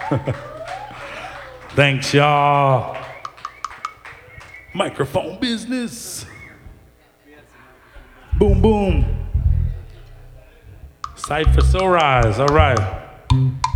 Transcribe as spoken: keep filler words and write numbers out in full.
Thanks, y'all. Microphone business. Boom, boom. Cypher Sorise, all right.